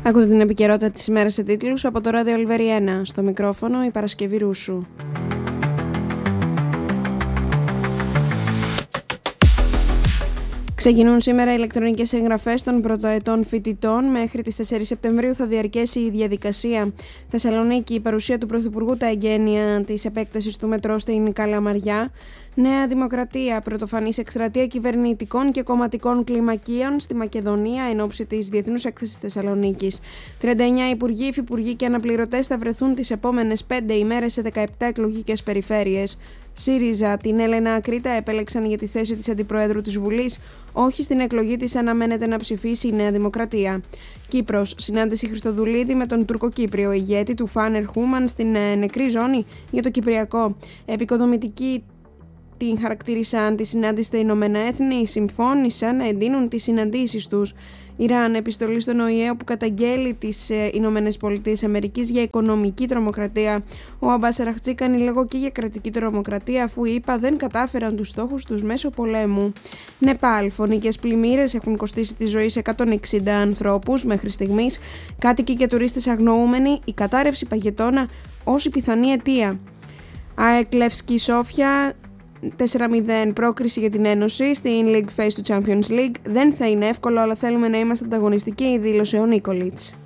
Ακούτε την επικαιρότητα της ημέρας σε τίτλους από το ράδιο Ολβέρι 1. Στο μικρόφωνο η Παρασκευή Ρούσου. Ξεκινούν σήμερα οι ηλεκτρονικές εγγραφές των πρωτοετών φοιτητών. Μέχρι τις 4 Σεπτεμβρίου θα διαρκέσει η διαδικασία. Θεσσαλονίκη, η παρουσία του Πρωθυπουργού τα εγγένεια της επέκτασης του μετρό στην Καλαμαριά. Νέα Δημοκρατία, πρωτοφανής εκστρατεία κυβερνητικών και κομματικών κλιμακίων στη Μακεδονία εν ώψη της Διεθνούς Έκθεσης Θεσσαλονίκης. 39 υπουργοί, υφυπουργοί και αναπληρωτές θα βρεθούν τις επόμενες 5 ημέρες σε 17 εκλογικές περιφέρειες. ΣΥΡΙΖΑ, την Έλενα Ακρίτα επέλεξαν για τη θέση της Αντιπροέδρου της Βουλής. Όχι στην εκλογή της αναμένεται να ψηφίσει η Νέα Δημοκρατία. Κύπρος, συνάντηση Χριστοδουλίδη με τον Τουρκοκύπριο ηγέτη του Φάνερ Χούμαν στην νεκρή ζώνη για το Κυπριακό. Επικοδομητική την χαρακτήρισαν τη συνάντηση στα Ηνωμένα Έθνη, συμφώνησαν να εντείνουν τις συναντήσεις τους. Ιράν, επιστολή στον ΟΗΕ που καταγγέλει τις Ηνωμένες Πολιτείες Αμερικής για οικονομική τρομοκρατία. Ο Αμπάς Αραχτζή κάνει λόγο και για κρατική τρομοκρατία, αφού οι ΗΠΑ δεν κατάφεραν τους στόχους τους μέσω πολέμου. Νεπάλ, φωνικές πλημμύρες έχουν κοστίσει τη ζωή σε 160 ανθρώπους μέχρι στιγμής. Κάτοικοι και τουρίστες αγνοούμενοι, η κατάρρευση παγετώνα ως η πιθανή αιτία. ΑΕΚ Λεύσκη Σόφια, 4-0 πρόκριση για την Ένωση στην League Phase του Champions League. Δεν θα είναι εύκολο, αλλά θέλουμε να είμαστε ανταγωνιστικοί, δήλωσε ο Νίκολιτς.